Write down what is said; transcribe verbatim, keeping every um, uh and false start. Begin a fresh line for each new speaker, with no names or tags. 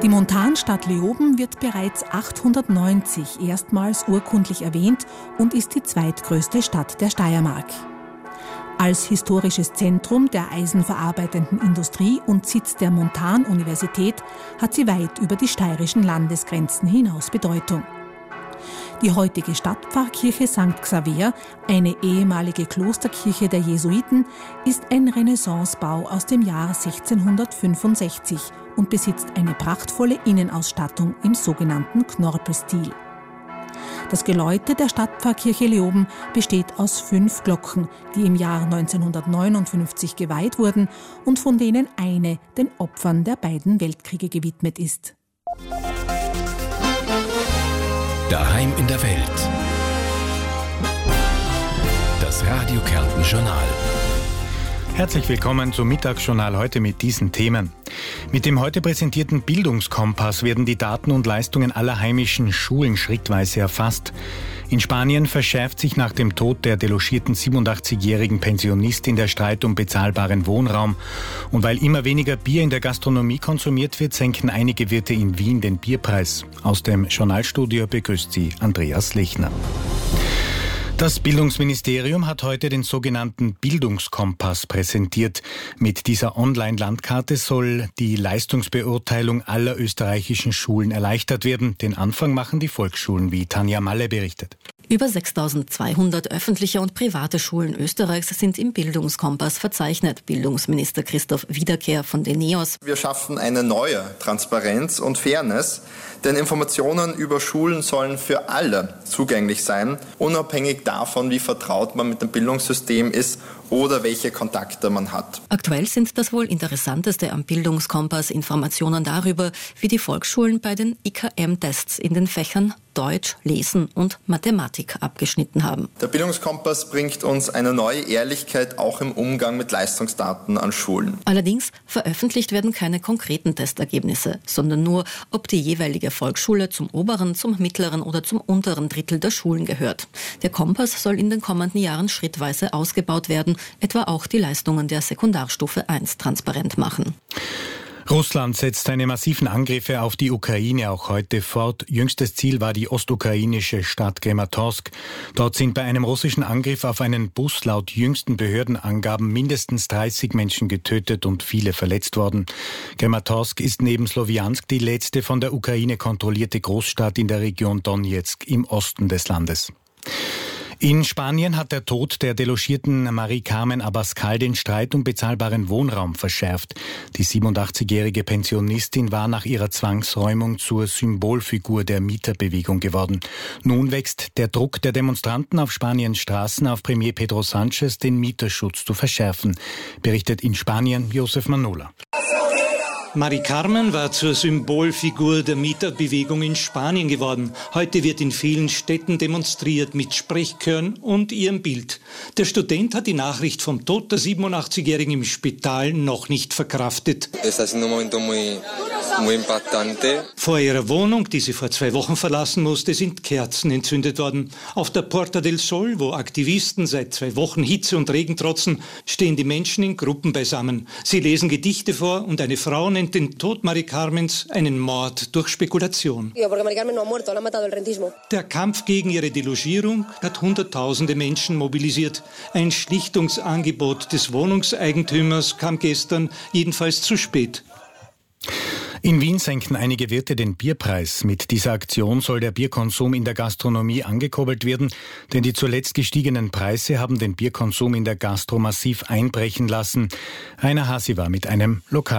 Die Montanstadt Leoben wird bereits achthundertneunzig erstmals urkundlich erwähnt und ist die zweitgrößte Stadt der Steiermark. Als historisches Zentrum der eisenverarbeitenden Industrie und Sitz der Montanuniversität hat sie weit über die steirischen Landesgrenzen hinaus Bedeutung. Die heutige Stadtpfarrkirche Sankt Xaver, eine ehemalige Klosterkirche der Jesuiten, ist ein Renaissancebau aus dem Jahr sechzehnhundertfünfundsechzig und besitzt eine prachtvolle Innenausstattung im sogenannten Knorpelstil. Das Geläute der Stadtpfarrkirche Leoben besteht aus fünf Glocken, die im Jahr neunzehnhundertneunundfünfzig geweiht wurden und von denen eine den Opfern der beiden Weltkriege gewidmet ist.
Daheim in der Welt. Das Radio Kärnten Journal.
Herzlich willkommen zum Mittagsjournal heute mit diesen Themen. Mit dem heute präsentierten Bildungskompass werden die Daten und Leistungen aller heimischen Schulen schrittweise erfasst. In Spanien verschärft sich nach dem Tod der delogierten siebenundachtzigjährigen Pensionistin der Streit um bezahlbaren Wohnraum. Und weil immer weniger Bier in der Gastronomie konsumiert wird, senken einige Wirte in Wien den Bierpreis. Aus dem Journalstudio begrüßt sie Andreas Lechner. Das Bildungsministerium hat heute den sogenannten Bildungskompass präsentiert. Mit dieser Online-Landkarte soll die Leistungsbeurteilung aller österreichischen Schulen erleichtert werden. Den Anfang machen die Volksschulen, wie Tanja Malle berichtet.
Über sechstausendzweihundert öffentliche und private Schulen Österreichs sind im Bildungskompass verzeichnet. Bildungsminister Christoph Wiederkehr von den NEOS.
Wir schaffen eine neue Transparenz und Fairness, denn Informationen über Schulen sollen für alle zugänglich sein, unabhängig davon, wie vertraut man mit dem Bildungssystem ist oder welche Kontakte man hat.
Aktuell sind das wohl interessanteste am Bildungskompass Informationen darüber, wie die Volksschulen bei den I K M-Tests in den Fächern Deutsch, Lesen und Mathematik abgeschnitten haben.
Der Bildungskompass bringt uns eine neue Ehrlichkeit auch im Umgang mit Leistungsdaten an Schulen.
Allerdings veröffentlicht werden keine konkreten Testergebnisse, sondern nur, ob die jeweilige Volksschule zum oberen, zum mittleren oder zum unteren Drittel der Schulen gehört. Der Kompass soll in den kommenden Jahren schrittweise ausgebaut werden, etwa auch die Leistungen der Sekundarstufe eins transparent machen.
Russland setzt seine massiven Angriffe auf die Ukraine auch heute fort. Jüngstes Ziel war die ostukrainische Stadt Krematorsk. Dort sind bei einem russischen Angriff auf einen Bus laut jüngsten Behördenangaben mindestens dreißig Menschen getötet und viele verletzt worden. Krematorsk ist neben Slowiansk die letzte von der Ukraine kontrollierte Großstadt in der Region Donezk im Osten des Landes. In Spanien hat der Tod der delogierten Mari-Carmen Abascal den Streit um bezahlbaren Wohnraum verschärft. Die siebenundachtzigjährige Pensionistin war nach ihrer Zwangsräumung zur Symbolfigur der Mieterbewegung geworden. Nun wächst der Druck der Demonstranten auf Spaniens Straßen auf Premier Pedro Sánchez, den Mieterschutz zu verschärfen, berichtet in Spanien Josef Manola.
Mari-Carmen war zur Symbolfigur der Mieterbewegung in Spanien geworden. Heute wird in vielen Städten demonstriert mit Sprechchören und ihrem Bild. Der Student hat die Nachricht vom Tod der siebenundachtzigjährigen im Spital noch nicht verkraftet. Vor ihrer Wohnung, die sie vor zwei Wochen verlassen musste, sind Kerzen entzündet worden. Auf der Porta del Sol, wo Aktivisten seit zwei Wochen Hitze und Regen trotzen, stehen die Menschen in Gruppen beisammen. Sie lesen Gedichte vor und eine Frau nennt den Tod Mari-Carmens einen Mord durch Spekulation. Der Kampf gegen ihre Delogierung hat Hunderttausende Menschen mobilisiert. Ein Schlichtungsangebot des Wohnungseigentümers kam gestern jedenfalls zu spät.
In Wien senken einige Wirte den Bierpreis. Mit dieser Aktion soll der Bierkonsum in der Gastronomie angekurbelt werden, denn die zuletzt gestiegenen Preise haben den Bierkonsum in der Gastro massiv einbrechen lassen. Rainer Hasi war mit einem Lokal